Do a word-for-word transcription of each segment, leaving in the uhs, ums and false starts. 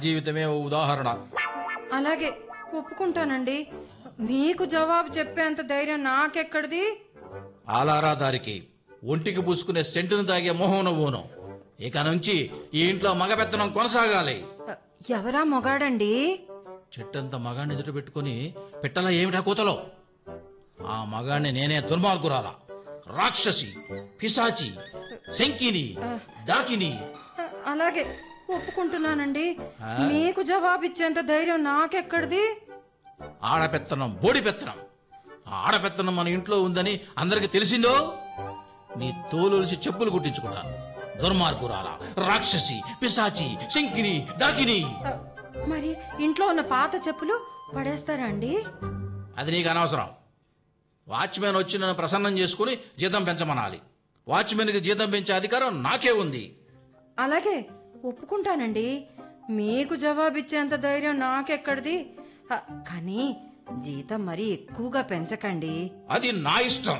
జీవితమే ఓ ఉదాహరణ. అలాగే ఒప్పుకుంటానండి. మీకు జవాబు చెప్పేంత ధైర్యం నాకెక్కడిది? ఆలారా దారికి ఒంటికి పూసుకునే సెంటును తాగే మొహం నువ్వును. ఇక నుంచి ఈ ఇంట్లో మగపెత్తనం కొనసాగాలి. ఎవరా మొగాడండి? చెట్టంత మగాన్ని ఎదుట పెట్టుకుని పెట్టలా ఏమిటా కూతలో? ఆ మగాణ్ణి నేనే దుర్మార్గురాల, రాక్షసి, పిశాచి, శంకిని, డాకిని. అలాగే ఒప్పుకుంటున్నానండి. మీకు జవాబు ఇచ్చేంత ధైర్యం నాకెక్కడిది? ఆడపెత్తనం, బోడి పెత్తనం. ఆ ఆడపెత్తనం మన ఇంట్లో ఉందని అందరికి తెలిసిందో నీ తోలులిసి చెప్పులు కుట్టించుకుంటాను. దుర్మార్గురాల, రాక్షసి, పిశాచి, శంకిని, డాకిని. మరి ఇంట్లో ఉన్న పాత చెప్పులు పడేస్తారా అండి? అది నీకు అనవసరం. వాచ్మెన్ వచ్చి నన్ను ప్రసన్నం చేసుకుని జీతం పెంచమనాలి. వాచ్మెన్కి జీతం పెంచే అధికారం నాకే ఉంది. అలాగే ఒప్పుకుంటానండి. మీకు జవాబిచ్చేంత ధైర్యం నాకెక్కడిది? హ, కానీ జీతం మరీ ఎక్కువగా పెంచకండి. అది నా ఇష్టం.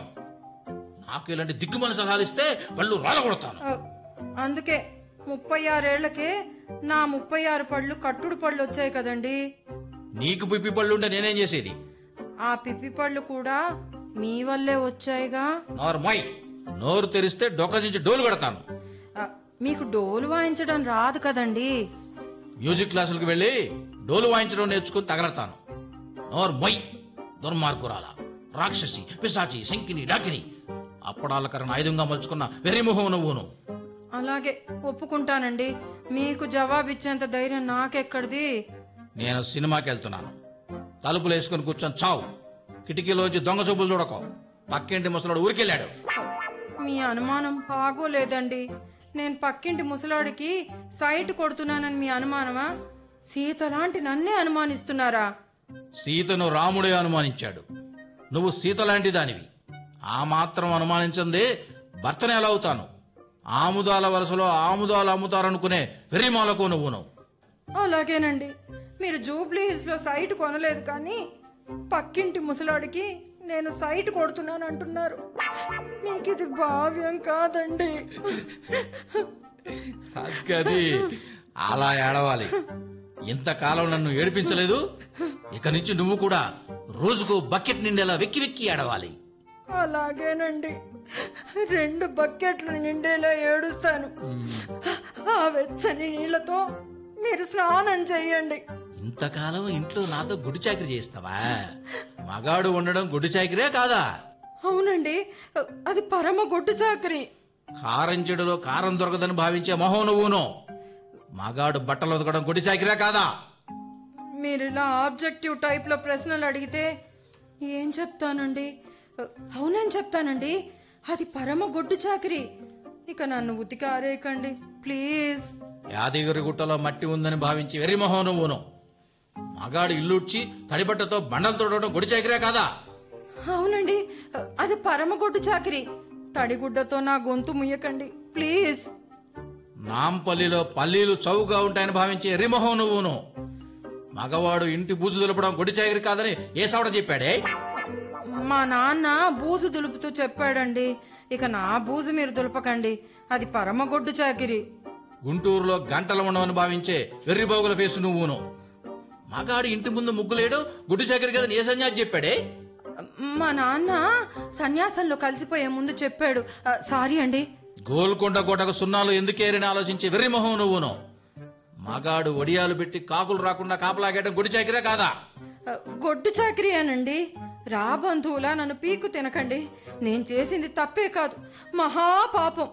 నాకు ఇలాంటి దిక్కుమని సలహాలు ఇస్తే పళ్ళు రాలగొడతాను. అ, అందుకే ముప్పై ఆరేళ్లకే నా ముప్పై ఆరు పళ్ళు కట్టుడు పళ్ళు వచ్చాయి కదండి. నీకు పిప్పి పళ్ళు ఉంటే నేనేం చేసేది? ఆ పిప్పి పళ్ళు కూడా మీ వల్లే వచ్చాయిగా. నోర్మై, నోరు తెరిస్తే డొక్క నుంచి డోలు పెడతాను. అ, మీకు డోలు వాయించడం రాదు కదండి. మ్యూజిక్ క్లాసులకు వెళ్లి డోలు వాయించడం నేర్చుకుని తగలడతాను. నోర్మై, దుర్మార్గురాల, రాక్షసి, పిశాచి, శంకిని, డాకిని. అప్పడాలకరణ ఆయుధంగా మలుచుకున్న వెర్రిమొహం నువ్వును. అలాగే ఒప్పుకుంటానండి. మీకు జవాబిచ్చేంత ధైర్యం నాకెక్కడిది? నేను సినిమాకి వెళ్తున్నాను. తలుపులు వేసుకుని కూర్చొని చావు. కిటికీలోంచి దొంగ చూపులు చూడకో. పక్కింటి ముసలాడు ఊరికెళ్ళాడు. మీ అనుమానం బాగోలేదండి. నేను పక్కింటి ముసలాడికి సైట్ కొడుతున్నానని మీ అనుమానమా? సీత లాంటి నన్నే అనుమానిస్తున్నారా? సీతను రాముడే అనుమానించాడు. నువ్వు సీత లాంటి దానివి. ఆ మాత్రం అనుమానించందే భర్తనే ఎలా అవుతాను? ఆముదాల వలసలో ఆముదాలు అమ్ముతారనుకునే వెర్రిమాలకు నువ్వును. అలాగేనండి. మీరు జూబ్లీ హిల్స్ లో సైట్ కొనలేదు, కానీ పక్కింటి ముసలాడికి నేను సైట్ కొడుతున్నాను అంటున్నారు. మీకు ఇది భావ్యం కాదండి. అది అలా ఏడవాలి. ఇంతకాలం నన్ను ఏడిపించలేదు. ఇక నుంచి నువ్వు కూడా రోజుకు బకెట్ నిండేలా వెక్కి వెక్కి ఏడవాలి. అలాగేనండి. రెండు బకెట్లు నిండేలా ఏడుస్తాను. ఆ వెచ్చని నీళ్లతో మీరు స్నానం చెయ్యండి. ఇంతకాలం ఇంట్లో నాతో గుడి చాకరీ చేస్తావా? మగాడు ఉండడం గుడి చాకరీ కాదా? అవునండి, అది పరమ గొడ్డు చాకరీ. కారం చెడులో కారం దొరకదని భావించే మొహం నువ్వును. మగాడు బట్టలు ఉతకడం గుడి చాకరీ కాదా? మీరు ఇలా ఆబ్జెక్టివ్ టైప్ లో ప్రశ్నలు అడిగితే ఏం చెప్తానండి? అవునని చెప్తానండి. అది పరమ గొడ్డు చాకరీ. ఇక నన్ను ఉతికి ఆరేయకండి ప్లీజ్. యాదగిరి గుట్టలో మట్టి ఉందని భావించి వెర్రిమొహం నువ్వును. మగాడు ఇల్లుడ్చి తడిబట్టతో బండలు తోడడం గుడి చాకరీ కాదా? అవునండి, అది పరమ గొడ్డు చాకరీ. తడిగుడ్డతో నా గొంతు ముయ్యకండి ప్లీజ్. నాంపల్లిలో పల్లీలు చౌకగా ఉంటాయని భావించే ఎర్రిమొహం నువ్వును. మగవాడు ఇంటి బూజు దులపడం గుడి చాకరీ కాదని ఏ సావడ చెప్పాడే? మా నాన్న బూజు దులుపుతూ చెప్పాడండి. ఇక నా బూజు మీరు దులపకండి, అది పరమ గొడ్డు చాకిరి. గుంటూరులో గంటలు ఉండవని భావించే వెర్రిబోగుల ఫేసు నువ్వును. మగాడు ఇంటి ముందు ముగ్గులేయడం గుడ్డు చాకరీ కదని ఏ సన్యాసి చెప్పాడే? మా నాన్న సన్యాసంలో కలిసిపోయే ముందు చెప్పాడు. సారీ అండి. గోల్కొండ కోటకు సున్నాలు ఎందుకేరని ఆలోచించే వెర్రిమొహం నువ్వును. మగాడు ఒడియాలు పెట్టి కాకులు రాకుండా కాపలాగేయడం గుడి చాకరీ కాదా? గొడ్డు చాకరీ అనండి. రా బంధువులా నన్ను పీకు తినకండి. నేను చేసింది తప్పే కాదు, మహాపాపం.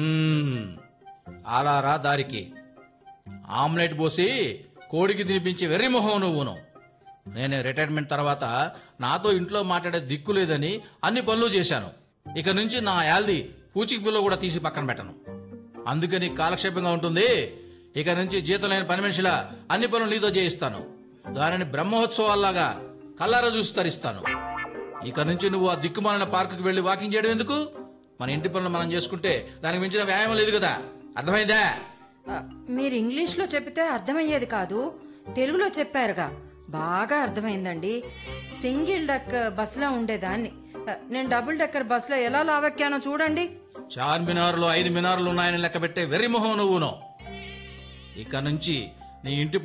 అలా రా దారికి. ఆమ్లెట్ పోసి కోడికి తినిపించి వెర్రిమొహం నువ్వును. నేను రిటైర్మెంట్ తర్వాత నాతో ఇంట్లో మాట్లాడే దిక్కు లేదని అన్ని పనులు చేశాను. ఇక నుంచి నా యాల్ది పూచికి పిల్ల కూడా తీసి పక్కన పెట్టను. అందుకని కాలక్షేపంగా ఉంటుంది. ఇక నుంచి జీతం లేని పని మనిషిలా అన్ని పనులు నీతో చేయిస్తాను. దానిని బ్రహ్మోత్సవాల్లాగా కల్లారా చూసి తరిస్తాను. ఇక నుంచి నువ్వు ఆ దిక్కుమాలిన పార్కుకి వెళ్లి వాకింగ్ చేయడం ఎందుకు? మన ఇంటి పనులు మనం చేసుకుంటే దానికి మించిన వ్యాయామం లేదు కదా. అర్థమైందా? మీరు ఇంగ్లీష్ లో చెప్తే అర్థమయ్యేది కాదు, తెలుగులో చెప్పారుగా, బాగా అర్థమైందండి. సింగిల్ డెక్ బస్సులో ఉండేదాన్ని, నేను డబుల్ డెక్కర్ బస్సులో ఎలా లావెక్కానో చూడండి. చార్మినార్ లో ఐదు మినార్లు ఉన్నాయని లెక్క పెట్టే వెర్రిమొహం నువ్వును. ఇక నుంచి నీ ఇంటి